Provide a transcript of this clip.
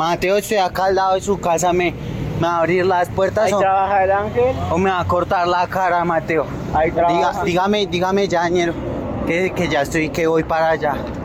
Mateo, estoy acá al lado de su casa, ¿me va a abrir las puertas Ahí o trabaja el ángel. me va a cortar la cara, Mateo? Ahí trabaja. Dígame ya, ñero, que ya estoy, que voy para allá.